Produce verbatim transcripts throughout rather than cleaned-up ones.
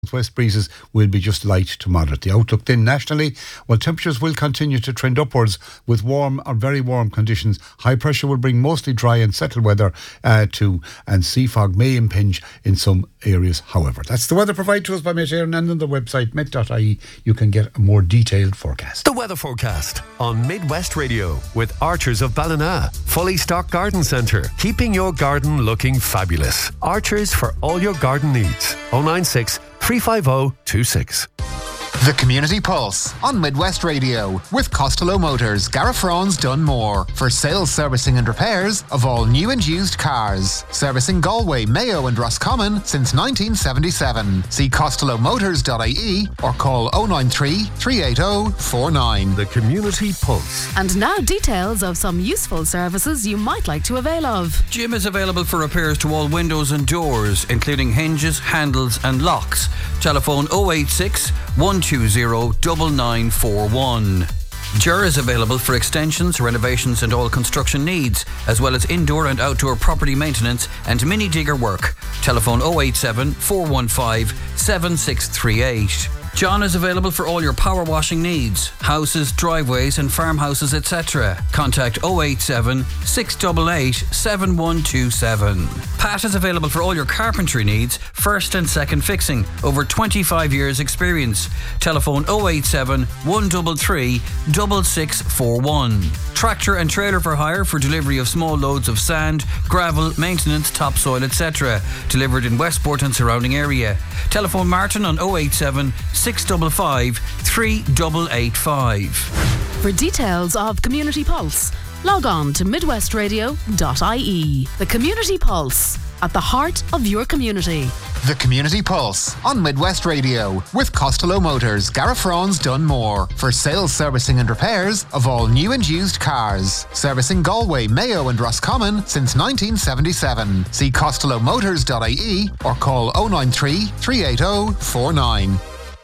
West breezes will be just light to moderate. The outlook then nationally, well, temperatures will continue to trend upwards with warm or very warm conditions. High pressure will bring mostly dry and settled weather uh, to, and sea fog may impinge in some areas, however. That's the weather provided to us by Met Éireann, and on the website met dot I E you can get a more detailed forecast. The weather forecast on Midwest Radio with Archers of Ballina. Fully stocked garden centre, keeping your garden looking fabulous. Archers for all your garden needs. oh nine six, three five oh, two six. The Community Pulse on Midwest Radio with Costello Motors, Garafrons Dunmore for sales, servicing and repairs of all new and used cars. Servicing Galway, Mayo and Roscommon since nineteen seventy-seven. See costello motors dot I E or call oh nine three, three eight oh, four nine. The Community Pulse. And now details of some useful services you might like to avail of. Jim is available for repairs to all windows and doors, including hinges, handles and locks. Telephone oh eight six, one two zero, nine nine four one. Ger is available for extensions, renovations and all construction needs, as well as indoor and outdoor property maintenance and mini digger work. Telephone oh eight seven, four one five, seven six three eight. John is available for all your power washing needs, houses, driveways and farmhouses, et cetera. Contact oh eight seven, six eight eight, seven one two seven. Pat is available for all your carpentry needs, first and second fixing, over twenty-five years experience. Telephone oh eight seven, one three three, six six four one. Tractor and trailer for hire for delivery of small loads of sand, gravel, maintenance, topsoil, et cetera. Delivered in Westport and surrounding area. Telephone Martin on oh eight seven, six five five, three eight eight five. For details of Community Pulse, log on to midwest radio dot I E. The Community Pulse, at the heart of your community. The Community Pulse on Midwest Radio with Costello Motors, Garafrons Dunmore for sales, servicing and repairs of all new and used cars. Servicing Galway, Mayo and Roscommon since nineteen seventy-seven. See costello motors dot I E or call oh nine three, three eight oh, four nine.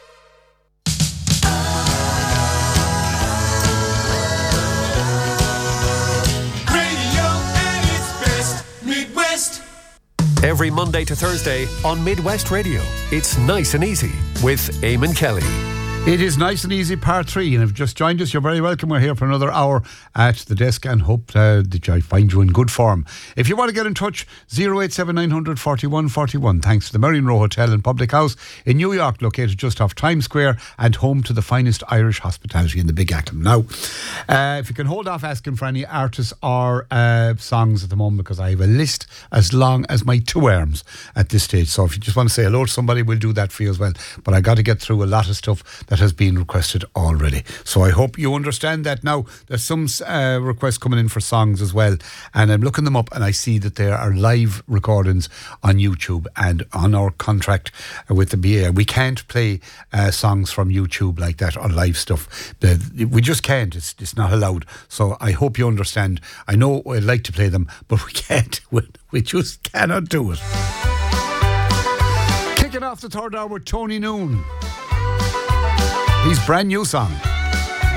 Every Monday to Thursday on Midwest Radio, it's Nice and Easy with Eamon Kelly. It is Nice and Easy Part three, and if you've just joined us, you're very welcome. We're here for another hour at the desk and hope uh, that I find you in good form. If you want to get in touch, oh eight seven, nine hundred, forty-one forty-one. Thanks to the Merrion Row Hotel and Public House in New York, located just off Times Square and home to the finest Irish hospitality in the Big Acklam. Now, uh, if you can hold off asking for any artists or uh, songs at the moment, because I have a list as long as my two arms at this stage. So if you just want to say hello to somebody, we'll do that for you as well. But I got to get through a lot of stuff that has been requested already. So I hope you understand that. Now, there's some uh, requests coming in for songs as well, and I'm looking them up and I see that there are live recordings on YouTube, and on our contract with the B A we can't play uh, songs from YouTube like that or live stuff. The, we just can't. It's, it's not allowed. So I hope you understand. I know I'd like to play them, but we can't. We, we just cannot do it. Kicking off the third hour with Tony Noon. His brand new song.